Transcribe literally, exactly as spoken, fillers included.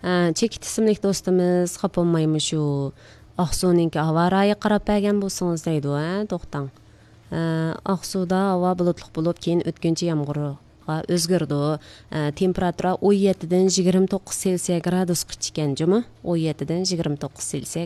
Chekit ismli do'stimiz xafa bo'lmaymi shu Oqsuninki havo rayi qarab bergan bo'lsangiz deydi, ha, to'xtang. Oqsuda havo bulutli bo'lib, keyin o'tkinchi yomg'irga o'zgardi. Temperatura o'n yetti dan yigirma to'qqiz Selsiya gradusga chiqqan, jumi? o'n yetti dan yigirma to'qqiz Selsiya